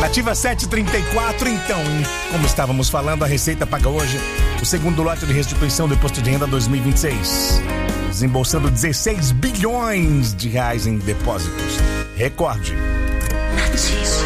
Ativa 734, então, como estávamos falando, a Receita paga hoje o segundo lote de restituição do Imposto de Renda 2026, desembolsando 16 bilhões de reais em depósitos. Recorde. Nativa.